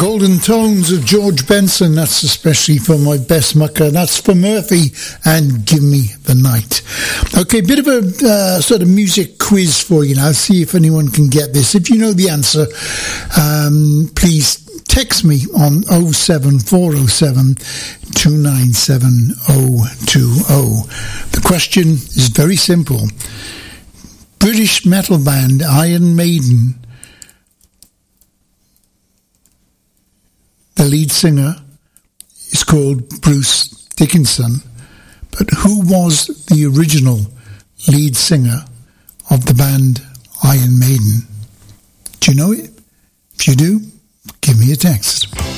Golden Tones of George Benson, that's especially for my best mucker. That's for Murphy and Give Me the Night. Okay, bit of a sort of music quiz for you now. See if anyone can get this. If you know the answer, please text me on 07407 297 020. The question is very simple. British metal band Iron Maiden, the lead singer is called Bruce Dickinson, but who was the original lead singer of the band Iron Maiden? Do you know it? If you do, give me a text.